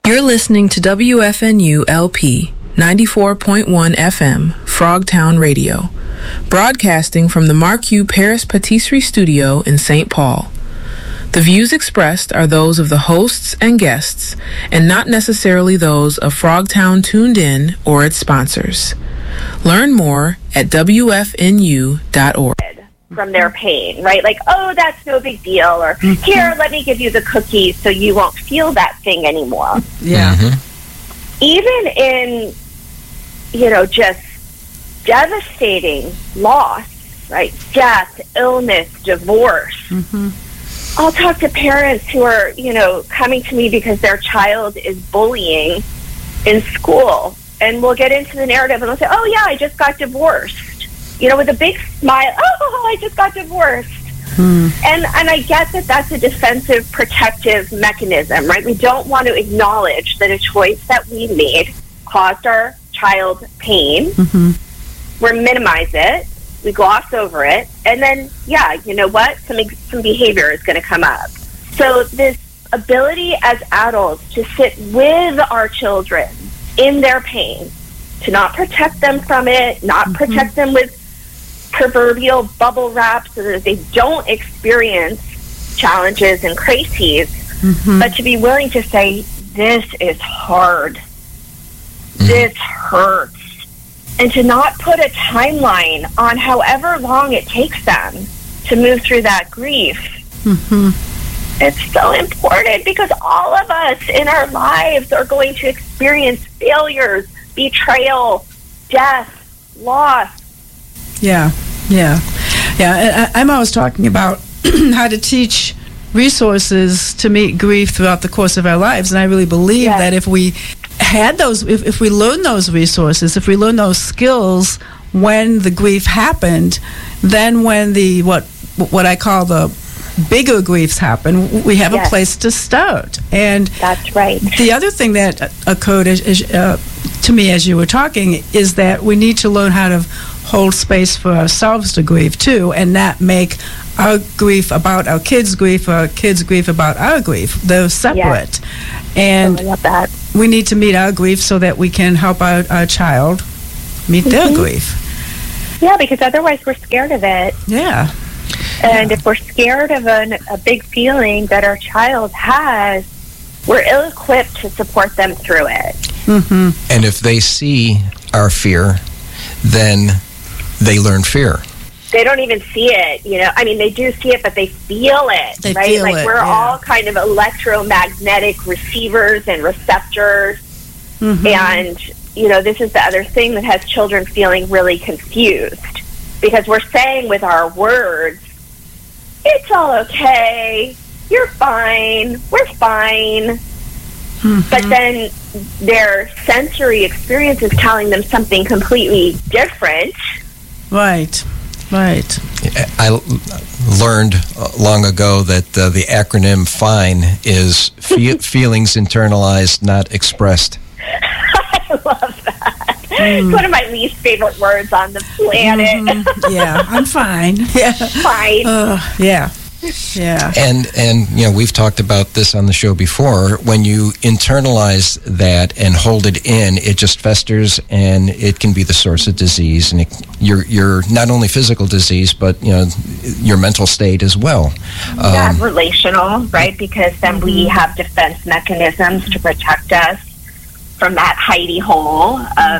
You're listening to WFNU LP 94.1 FM, Frogtown Radio, broadcasting from the Mark U. Paris Patisserie Studio in St. Paul. The views expressed are those of the hosts and guests, and not necessarily those of Frogtown Tuned In or its sponsors. Learn more at WFNU.org. From their pain, right? Like, oh, that's no big deal, or here, let me give you the cookies so you won't feel that thing anymore. Yeah. Even in, just devastating loss, right? Death, illness, divorce. I'll talk to parents who are, coming to me because their child is bullying in school, and we'll get into the narrative and they'll say, oh yeah, I just got divorced. With a big smile, oh, I just got divorced. And I get that that's a defensive, protective mechanism, right? We don't want to acknowledge that a choice that we made caused our child pain. We minimize it, we gloss over it, and then, you know what? Some behavior is going to come up. So this ability as adults to sit with our children in their pain, to not protect them from it, not protect them with proverbial bubble wrap so that they don't experience challenges and crises, but to be willing to say, this is hard, this hurts, and to not put a timeline on however long it takes them to move through that grief. It's so important because all of us in our lives are going to experience failures, betrayal, death, loss. Yeah. And I'm always talking about how to teach resources to meet grief throughout the course of our lives, and I really believe that if we had those, if we learn those resources, if we learn those skills when the grief happened, then when the what I call the bigger griefs happen, we have a place to start. And that's right. The other thing that occurred to me as you were talking is that we need to learn how to hold space for ourselves to grieve too, and not make our grief about our kids' grief or our kids' grief about our grief. They're separate. And I love that. We need to meet our grief so that we can help our child meet their grief. Yeah, because otherwise we're scared of it. Yeah. And if we're scared of a big feeling that our child has, we're ill-equipped to support them through it. And if they see our fear, then they learn fear. They don't even see it, they do see it, but they feel it, they right? Feel like it, we're all kind of electromagnetic receivers and receptors. And, this is the other thing that has children feeling really confused, because we're saying with our words, it's all okay, you're fine, we're fine. But then their sensory experience is telling them something completely different. Right. I learned long ago that the acronym FINE is feelings internalized, not expressed. I love that. It's one of my least favorite words on the planet. Yeah, I'm fine. Yeah. Fine. Yeah. And we've talked about this on the show before. When you internalize that and hold it in, it just festers, and it can be the source of disease. And you're not only physical disease, but your mental state as well. Relational, right? Because then we have defense mechanisms to protect us from that hidey hole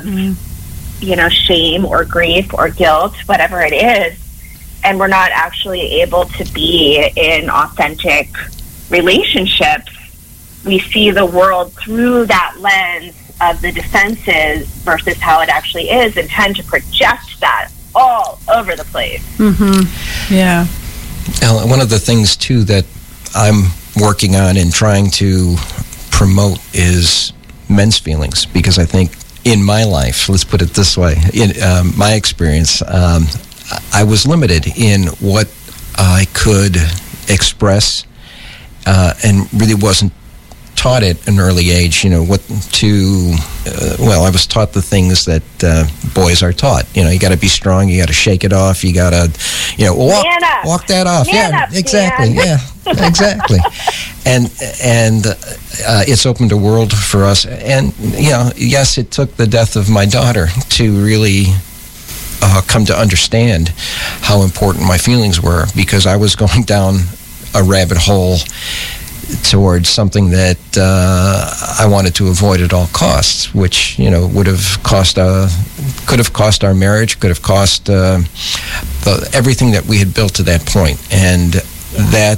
of shame or grief or guilt, whatever it is. And we're not actually able to be in authentic relationships. We see the world through that lens of the defenses versus how it actually is, and tend to project that all over the place. Yeah. Now, one of the things, too, that I'm working on and trying to promote is men's feelings, because I think in my life, let's put it this way, in my experience, I was limited in what I could express, and really wasn't taught at an early age, what to, I was taught the things that boys are taught. You got to be strong, you got to shake it off, you got to, walk that off. Man up, exactly, Dan. Exactly. And it's opened a world for us. And, yes, it took the death of my daughter to really come to understand how important my feelings were, because I was going down a rabbit hole towards something that I wanted to avoid at all costs, which could have cost our marriage, could have cost everything that we had built to that point, and that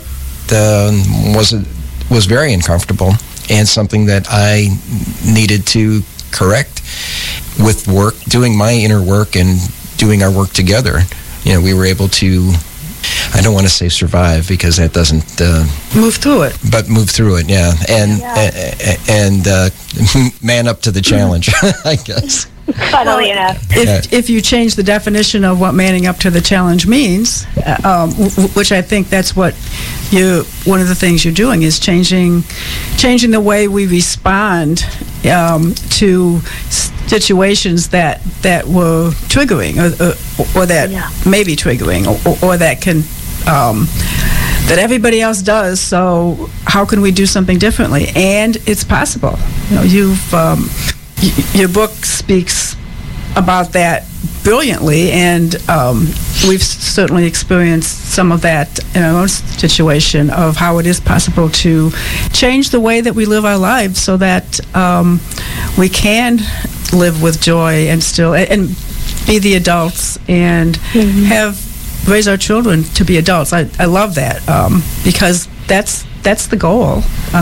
was very uncomfortable, and something that I needed to correct with work, doing my inner work and doing our work together. We were able to, I don't want to say survive, because that doesn't move through it. But move through it, yeah, and man up to the challenge, I guess. Funnily enough, if you change the definition of what manning up to the challenge means, which I think that's what one of the things you're doing is changing the way we respond to situations that were triggering, or that may be triggering, or that can that everybody else does. So how can we do something differently? And it's possible. Your book speaks about that brilliantly, and we've certainly experienced some of that in our own situation, of how it is possible to change the way that we live our lives, so that we can live with joy and still and be the adults and raise our children to be adults. I love that, because that's the goal.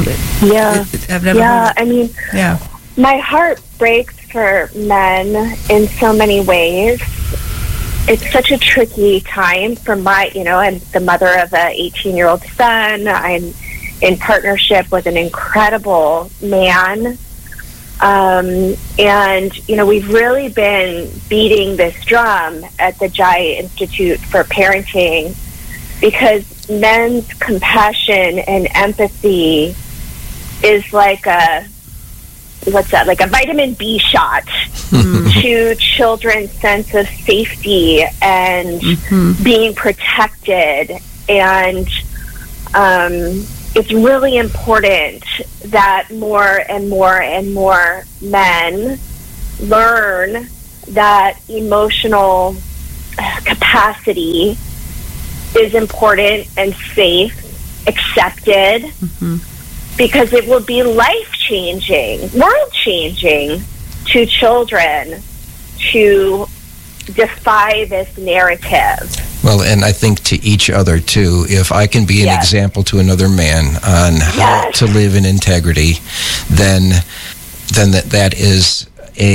My heart breaks for men in so many ways. It's such a tricky time for I'm the mother of an 18-year-old son. I'm in partnership with an incredible man. And, we've really been beating this drum at the Jai Institute for Parenting, because men's compassion and empathy is like a vitamin B shot to children's sense of safety and being protected. And it's really important that more and more and more men learn that emotional capacity is important and safe, accepted, because it will be life-changing, world-changing to children to defy this narrative. Well, and I think to each other, too. If I can be an example to another man on how to live in integrity, then that is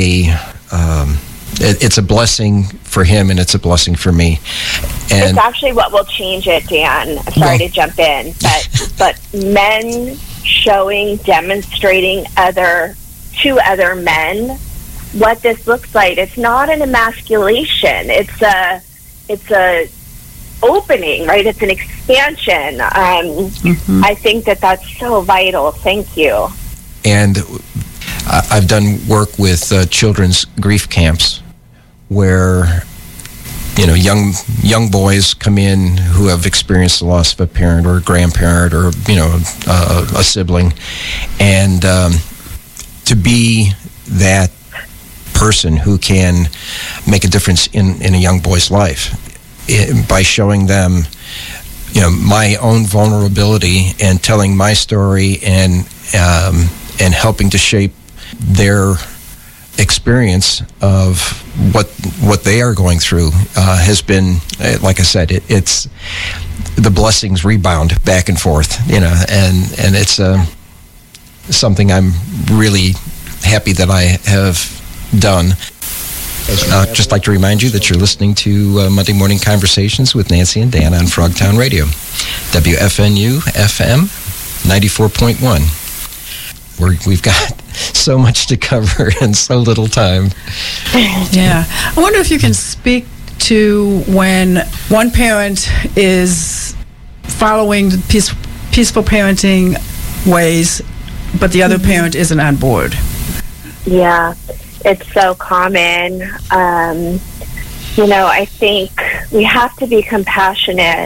it's a blessing for him, and it's a blessing for me. And it's actually what will change it, Dan. Sorry to jump in, but men demonstrating to other men what this looks like. It's not an emasculation. It's a opening, right? It's an expansion. I think that's so vital. Thank you. And I've done work with children's grief camps, where young boys come in who have experienced the loss of a parent or a grandparent or a sibling, and to be that person who can make a difference in a young boy's life by showing them my own vulnerability and telling my story and helping to shape their experience of what they are going through has been, like I said, it's the blessings rebound back and forth, and it's something I'm really happy that I have done. Just like to remind you that you're listening to Monday Morning Conversations with Nancy and Dan on Frogtown Radio, WFNU FM 94.1. We've got so much to cover in so little time. Yeah. I wonder if you can speak to when one parent is following the peaceful parenting ways, but the other parent isn't on board. Yeah, it's so common. I think we have to be compassionate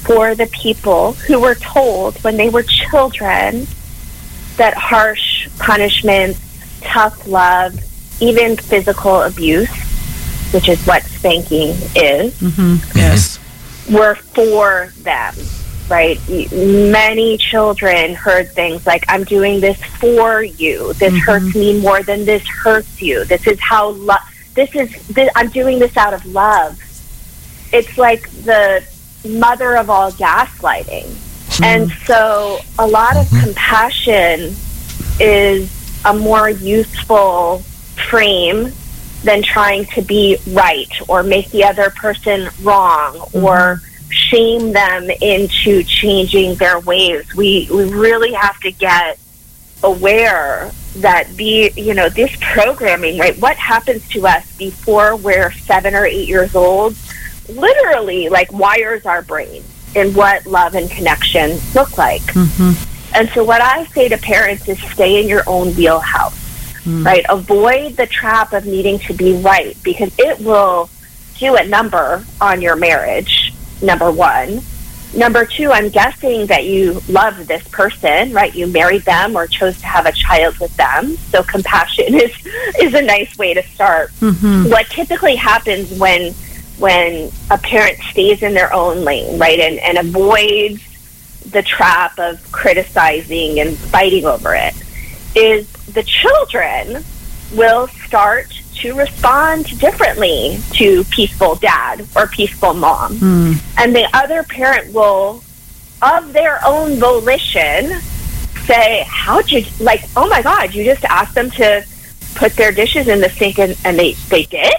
for the people who were told when they were children that harsh punishments, tough love, even physical abuse, which is what spanking is, Yes, were for them, right? Many children heard things like, I'm doing this for you. This hurts me more than this hurts you. This is how I'm doing this out of love. It's like the mother of all gaslighting. And so a lot of compassion is a more useful frame than trying to be right or make the other person wrong or shame them into changing their ways. We really have to get aware that this programming, right, what happens to us before we're 7 or 8 years old, literally like wires our brain in what love and connection look like. And so what I say to parents is stay in your own wheelhouse, right? Avoid the trap of needing to be right, because it will do a number on your marriage, number one. Number two, I'm guessing that you love this person, right? You married them or chose to have a child with them. So compassion is a nice way to start. What typically happens when a parent stays in their own lane, right, and avoids the trap of criticizing and fighting over it, is the children will start to respond differently to peaceful dad or peaceful mom. And the other parent will, of their own volition, say, how'd you, like, oh my God, you just asked them to put their dishes in the sink and they did?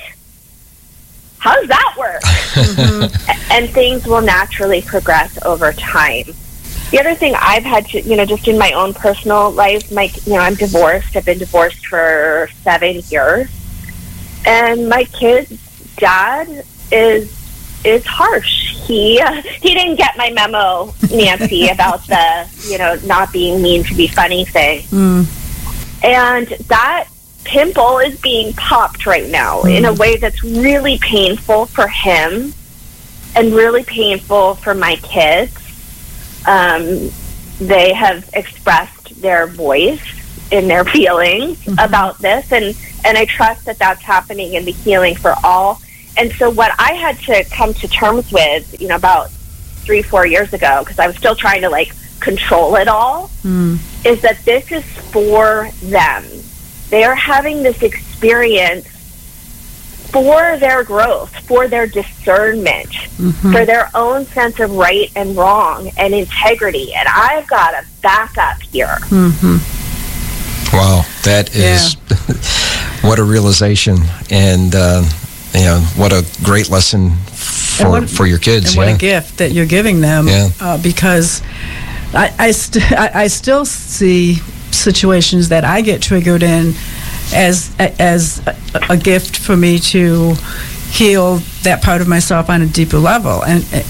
How does that work? And things will naturally progress over time. The other thing I've had to, just in my own personal life, I'm divorced. I've been divorced for 7 years. And my kid's dad is harsh. He didn't get my memo, Nancy, about the, not being mean to be funny thing. And that pimple is being popped right now in a way that's really painful for him and really painful for my kids. They have expressed their voice in their feelings about this, and I trust that that's happening in the healing for all. And so what I had to come to terms with, about 3-4 years ago, because I was still trying to control it all, is that this is for them. They are having this experience for their growth, for their discernment, for their own sense of right and wrong and integrity. And I've got to back up here. Wow, that is what a realization, and what a great lesson for your kids. And what a gift that you're giving them, because I still see situations that I get triggered in as a gift for me to heal that part of myself on a deeper level,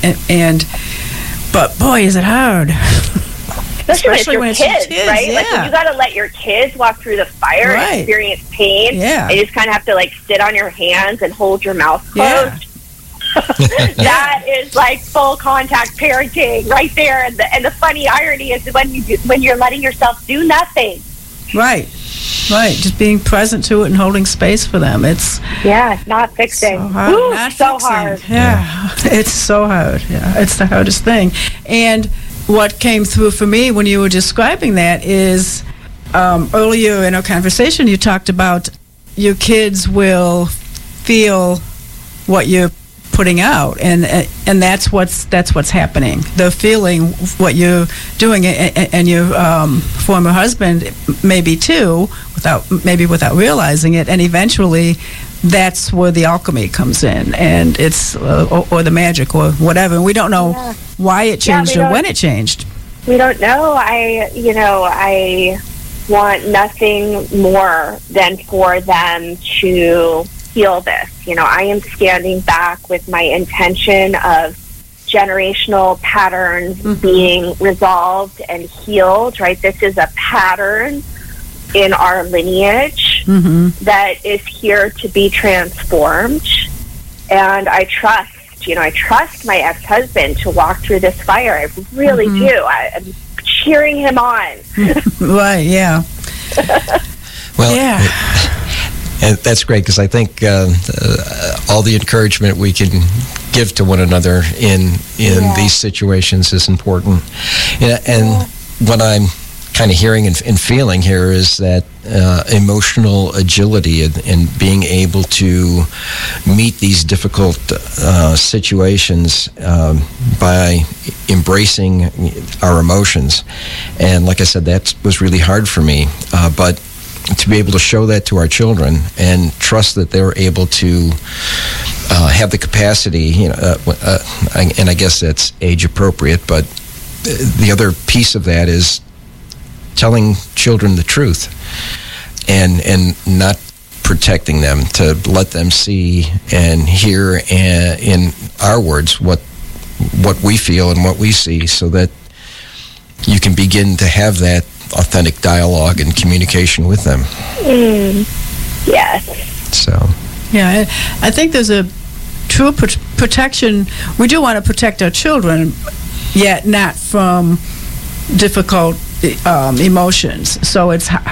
but boy, is it hard. Especially when it's your kids, right? Yeah. You got to let your kids walk through the fire and experience pain. Yeah. And you just kind of have to sit on your hands and hold your mouth closed. That is full contact parenting right there. And the funny irony is when you're letting yourself do nothing. Right. Just being present to it and holding space for them. It's not fixing. So hard. Ooh, not so fixing. hard. Yeah, it's so hard. Yeah, it's the hardest thing. And what came through for me when you were describing that is earlier in our conversation you talked about your kids will feel what you're putting out, and that's what's happening. They're feeling what you're doing, and your former husband maybe too, without realizing it, and eventually that's where the alchemy comes in, and it's or the magic or whatever. And we don't know why it changed or when it changed. We don't know. I want nothing more than for them to heal this. I am standing back with my intention of generational patterns being resolved and healed, right? This is a pattern in our lineage that is here to be transformed. And I trust I trust my ex-husband to walk through this fire. I really do. I'm cheering him on. Right, yeah. Well, and that's great, because I think all the encouragement we can give to one another in these situations is important. And what I'm kind of hearing and feeling here is that emotional agility and being able to meet these difficult situations by embracing our emotions. And like I said, that was really hard for me, but to be able to show that to our children and trust that they're able to have the capacity, and I guess that's age appropriate, but the other piece of that is telling children the truth and not protecting them, to let them see and hear in our words what we feel and what we see, so that you can begin to have that authentic dialogue and communication with them. Yes. So. Yeah, I think there's a true protection. We do want to protect our children, yet not from difficult emotions. So it's we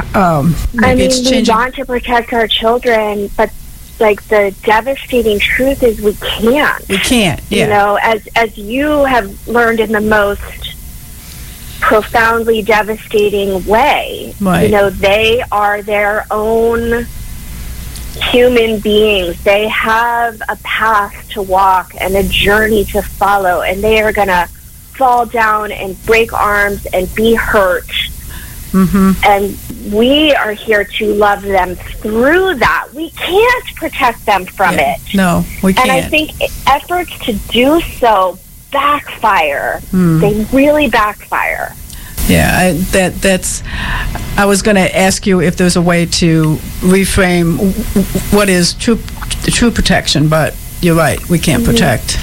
want to protect our children, but like the devastating truth is we can't. We can't. Yeah. As you have learned in the most profoundly devastating way. Right. They are their own human beings. They have a path to walk and a journey to follow, and they are going to fall down and break arms and be hurt. And we are here to love them through that. We can't protect them from it. No, we can't. And I think efforts to do so backfire. They really backfire. Yeah, that's. I was going to ask you if there's a way to reframe what is true protection, but you're right. We can't protect.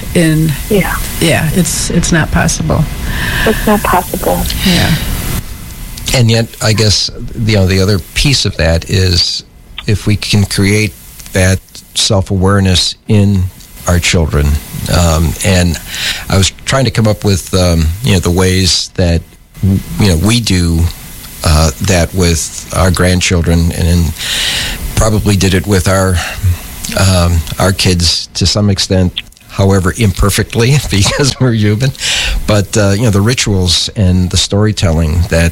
It's not possible. It's not possible. Yeah. And yet, I guess the other piece of that is if we can create that self-awareness in our children. And I was trying to come up with the ways that we do that with our grandchildren, and probably did it with our kids to some extent, however imperfectly, because we're human. But the rituals and the storytelling that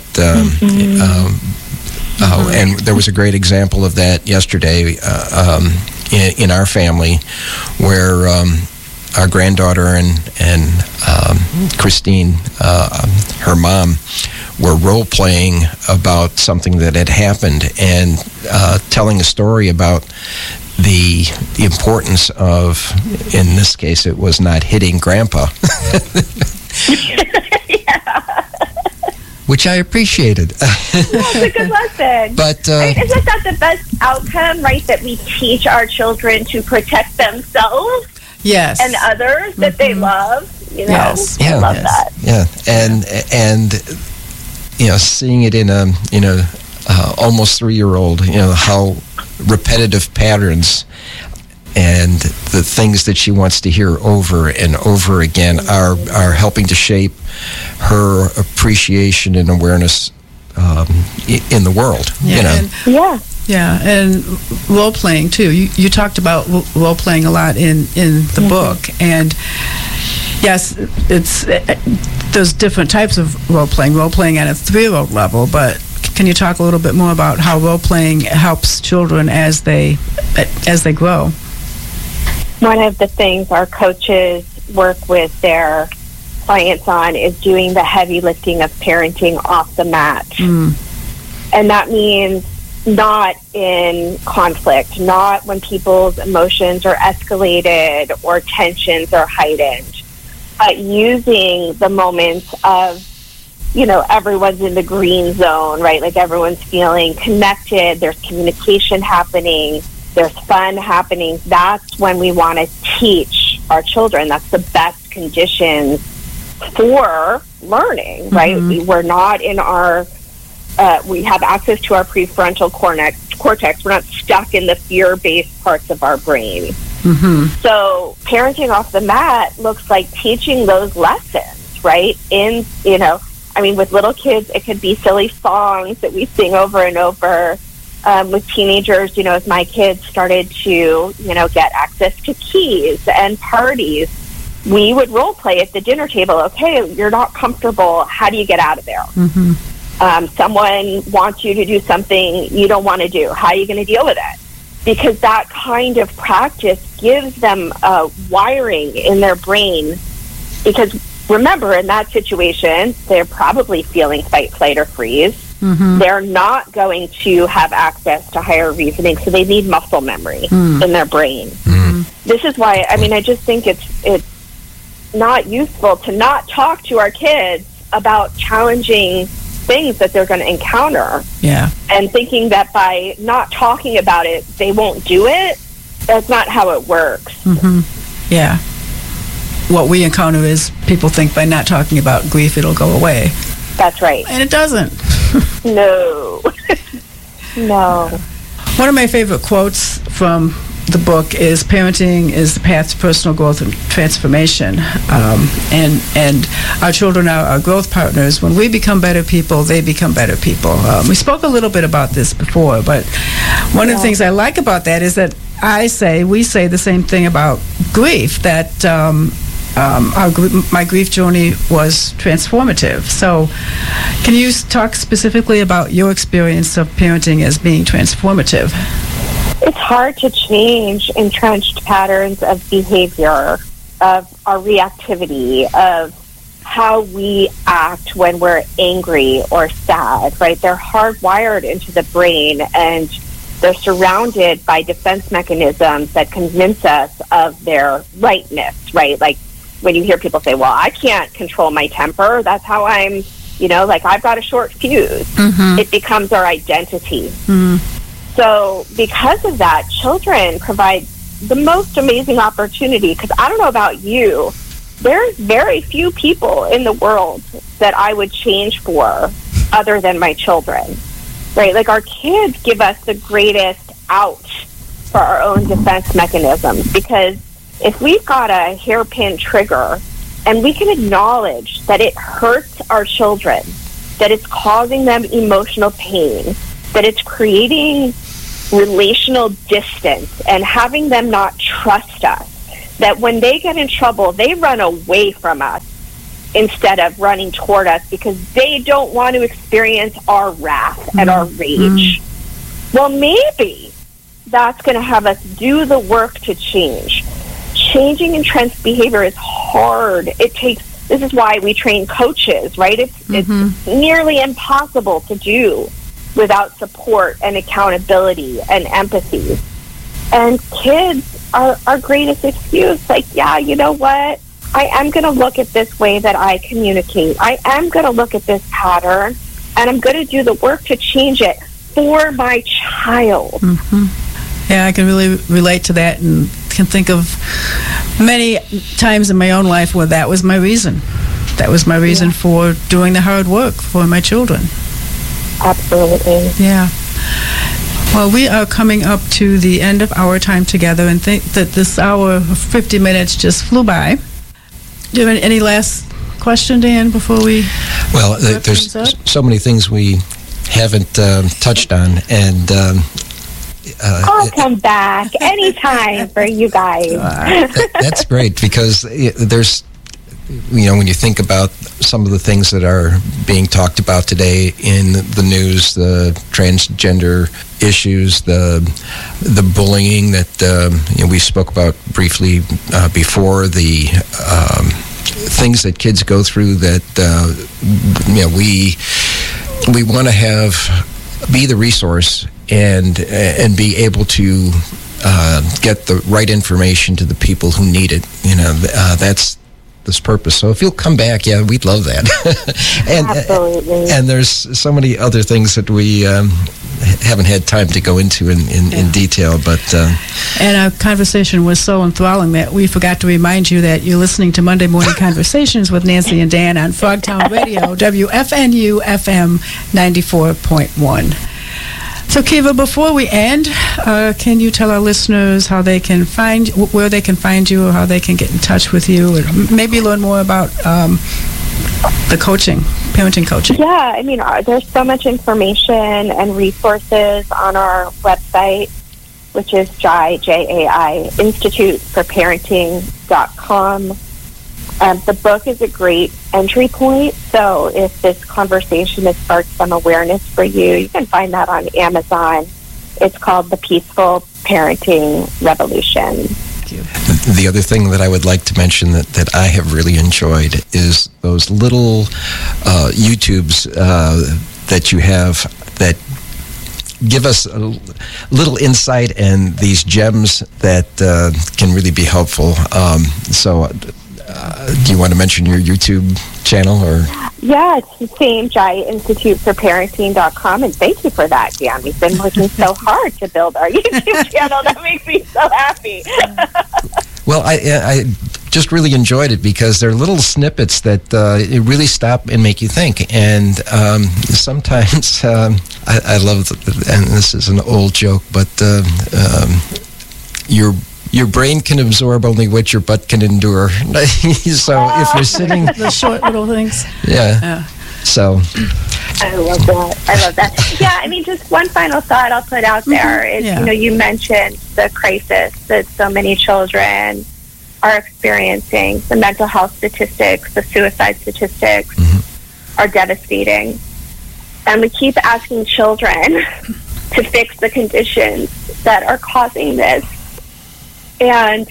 and there was a great example of that yesterday in our family, where our granddaughter and Christine, her mom, were role-playing about something that had happened, and telling a story about the importance of, in this case, it was not hitting Grandpa. Which I appreciated. That's a good lesson. But isn't that the best outcome, right? That we teach our children to protect themselves, yes, and others that they love. Yes. I love that. Yeah, and seeing it in a almost 3-year-old, how repetitive patterns and the things that she wants to hear over and over again are helping to shape her appreciation and awareness in the world. And role playing too. You talked about role playing a lot in the book, and yes, it's there's different types of role playing at a 3-year-old level, but can you talk a little bit more about how role playing helps children as they grow? One of the things our coaches work with their clients on is doing the heavy lifting of parenting off the mat. And that means not in conflict, not when people's emotions are escalated or tensions are heightened, but using the moments of, everyone's in the green zone, right? Like everyone's feeling connected, there's communication happening, there's fun happening. That's when we want to teach our children. That's the best conditions for learning, right? We're not in our, we have access to our prefrontal cortex. We're not stuck in the fear-based parts of our brain. Mm-hmm. So parenting off the mat looks like teaching those lessons, right? With little kids, it could be silly songs that we sing over and over. With teenagers, as my kids started to, get access to keys and parties, we would role play at the dinner table. Okay, you're not comfortable. How do you get out of there? Mm-hmm. Someone wants you to do something you don't want to do. How are you going to deal with it? Because that kind of practice gives them a wiring in their brain. Because remember, in that situation, they're probably feeling fight, flight, or freeze. Mm-hmm. They're not going to have access to higher reasoning, so they need muscle memory in their brain. Mm-hmm. This is why, I just think it's not useful to not talk to our kids about challenging things that they're going to encounter. Yeah. And thinking that by not talking about it, they won't do it. That's not how it works. Mm-hmm. Yeah. What we encounter is people think by not talking about grief, it'll go away. That's right. And it doesn't. No. No. One of my favorite quotes from the book is parenting is the path to personal growth and transformation. And our children are our growth partners. When we become better people, they become better people. We spoke a little bit about this before, but one of the things I like about that is that we say the same thing about grief, that my grief journey was transformative. So can you talk specifically about your experience of parenting as being transformative? It's hard to change entrenched patterns of behavior, of our reactivity, of how we act when we're angry or sad, right? They're hardwired into the brain, and they're surrounded by defense mechanisms that convince us of their rightness, right? Like when you hear people say, well, I can't control my temper. That's how I'm, I've got a short fuse. Mm-hmm. It becomes our identity. Mm-hmm. So because of that, children provide the most amazing opportunity, because I don't know about you, there's very few people in the world that I would change for other than my children, right? Like our kids give us the greatest out for our own defense mechanisms, because if we've got a hairpin trigger and we can acknowledge that it hurts our children, that it's causing them emotional pain, that it's creating relational distance and having them not trust us, that when they get in trouble, they run away from us instead of running toward us because they don't want to experience our wrath and our rage. Well, maybe that's going to have us do the work to change. Changing entrenched behavior is hard. This is why we train coaches, right? It's nearly impossible to do without support and accountability and empathy. And kids are our greatest excuse. Like, yeah, you know what? I am going to look at this way that I communicate. I am going to look at this pattern, and I'm going to do the work to change it for my child. Mm-hmm. Yeah, I can really relate to that, and can think of many times in my own life where that was my reason. That was my reason for doing the hard work for my children. Absolutely. Yeah. Well, we are coming up to the end of our time together, and think that this hour of 50 minutes just flew by. Do you have any last question, Dan, before we... Well, there's so many things we haven't touched on, and... I'll come back anytime for you guys. That's great, because there's... when you think about some of the things that are being talked about today in the news, the transgender issues, the bullying that we spoke about briefly before, the things that kids go through, that we want to be the resource and be able to get the right information to the people who need it. That's this purpose. So if you'll come back, we'd love that. Absolutely. And there's so many other things that we haven't had time to go into in detail, but and our conversation was so enthralling that we forgot to remind you that you're listening to Monday Morning Conversations with Nancy and Dan on Frogtown Radio, WFNU FM 94.1. So, Kiva, before we end, can you tell our listeners how they can find, where they can find you, or how they can get in touch with you, or maybe learn more about the coaching, parenting coaching? Yeah, I mean, there's so much information and resources on our website, which is JAI, instituteforparenting.com. The book is a great entry point, so if this conversation has sparked some awareness for you, you can find that on Amazon. It's called The Peaceful Parenting Revolution. The other thing that I would like to mention that I have really enjoyed is those little YouTubes that you have that give us a little insight and these gems that can really be helpful. Do you want to mention your YouTube channel? Or? Yeah, it's the same, instituteforparenting.com, and thank you for that, Dan. We've been working so hard to build our YouTube channel. That makes me so happy. Well, I just really enjoyed it because they're little snippets that it really stop and make you think. And sometimes I love, and this is an old joke, but your brain can absorb only what your butt can endure. So if you're sitting... The short little things. Yeah. So... I love that. Yeah, I mean, just one final thought I'll put out there is, you mentioned the crisis that so many children are experiencing. The mental health statistics, the suicide statistics are devastating. And we keep asking children to fix the conditions that are causing this. And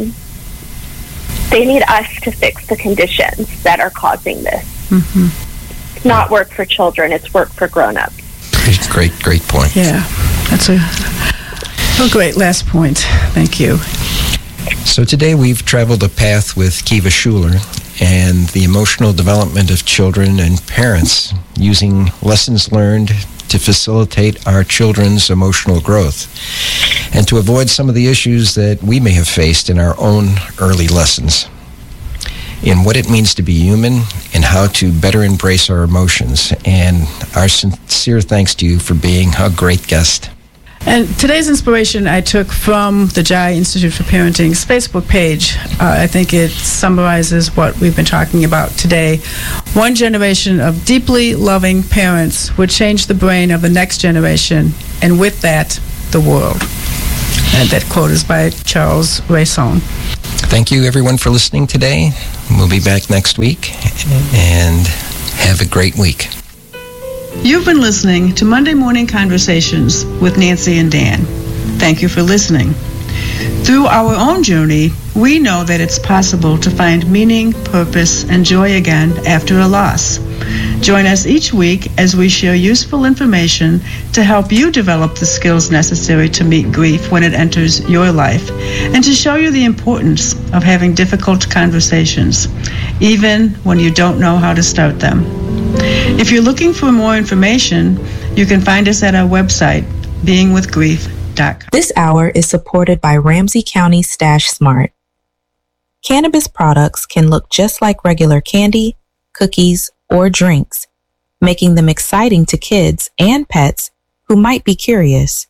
they need us to fix the conditions that are causing this. It's not work for children, it's work for grown-ups. Great point. Yeah, that's a great last point. Thank you. So today we've traveled a path with Kiva Schuler and the emotional development of children and parents using lessons learned to facilitate our children's emotional growth and to avoid some of the issues that we may have faced in our own early lessons in what it means to be human and how to better embrace our emotions. And our sincere thanks to you for being a great guest. And today's inspiration I took from the Jai Institute for Parenting's Facebook page. I think it summarizes what we've been talking about today. One generation of deeply loving parents would change the brain of the next generation, and with that, the world. And that quote is by Charles Raison. Thank you, everyone, for listening today. We'll be back next week, and have a great week. You've been listening to Monday Morning Conversations with Nancy and Dan. Thank you for listening. Through our own journey, we know that it's possible to find meaning, purpose, and joy again after a loss. Join us each week as we share useful information to help you develop the skills necessary to meet grief when it enters your life, and to show you the importance of having difficult conversations, even when you don't know how to start them. If you're looking for more information, you can find us at our website, beingwithgrief.com. This hour is supported by Ramsey County Stash Smart. Cannabis products can look just like regular candy, cookies, or drinks, making them exciting to kids and pets who might be curious.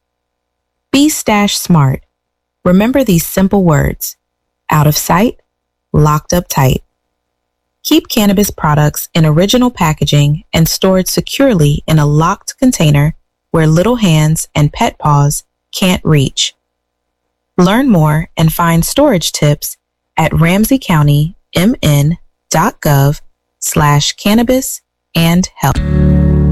Be Stash Smart. Remember these simple words: out of sight, locked up tight. Keep cannabis products in original packaging and stored securely in a locked container where little hands and pet paws can't reach. Learn more and find storage tips at ramseycountymn.gov/cannabis and health.